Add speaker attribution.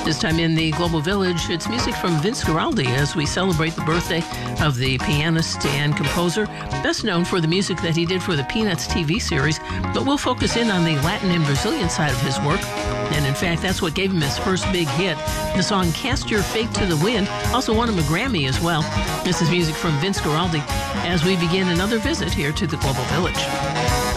Speaker 1: This time in the Global Village, it's music from Vince Guaraldi as we celebrate the birthday of the pianist and composer, best known for the music that he did for the Peanuts TV series, but we'll focus in on the Latin and Brazilian side of his work. And in fact, that's what gave him his first big hit. The song Cast Your Fate to the Wind also won him a Grammy as well. This is music from Vince Guaraldi as we begin another visit here to the Global Village.